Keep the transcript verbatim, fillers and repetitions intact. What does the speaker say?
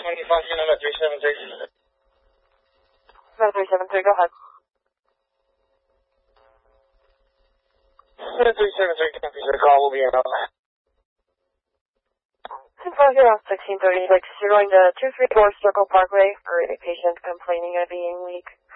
five unit at three seven three. seven three seven three, go ahead. three seven three, copy, sir. Call will be in. Info here on sixteen thirty-six. You're going to two three four Circle Parkway for a patient complaining of being weak.